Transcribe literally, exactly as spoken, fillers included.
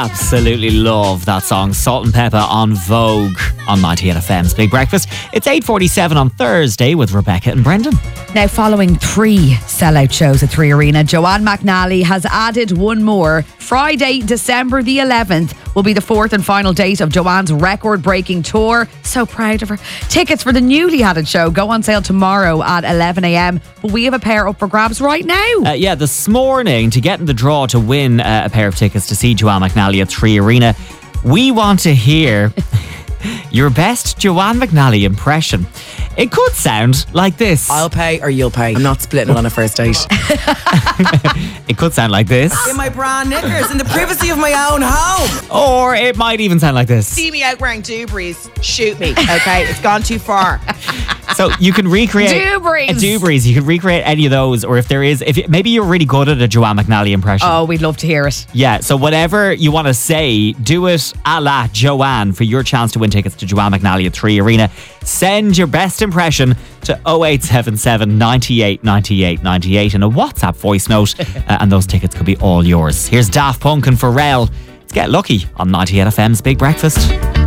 Absolutely love that song. Salt and Pepper on Vogue on ninety-eight F M's Big Breakfast. It's eight forty-seven on Thursday with Rebecca and Brendan. Now, following three sellout shows at Three Arena, Joanne McNally has added one more. Friday, December the eleventh will be the fourth and final date of Joanne's record-breaking tour. So proud of her. Tickets for the newly added show go on sale tomorrow at eleven a m, but we have a pair up for grabs right now. Uh, yeah, this morning, to get in the draw to win uh, a pair of tickets to see Joanne McNally at Three Arena, we want to hear your best Joanne McNally impression. It could sound like this. I'll pay or you'll pay. I'm not splitting it on a first date. It could sound like this. In my brand knickers in the privacy of my own home. Or it might even sound like this. See me out wearing doobries, shoot me, okay? It's gone too far. So you can recreate Doobries. a Doobries. You can recreate any of those, or if there is, if it, maybe you're really good at a Joanne McNally impression. Oh, we'd love to hear it. Yeah, so whatever you want to say, do it a la Joanne for your chance to win tickets to Joanne McNally at Three Arena. Send your best impression to oh eight seven seven, ninety-eight, ninety-eight, ninety-eight in a WhatsApp voice note, uh, and those tickets could be all yours. Here's Daft Punk and Pharrell. Let's get lucky on ninety-eight F M's Big Breakfast.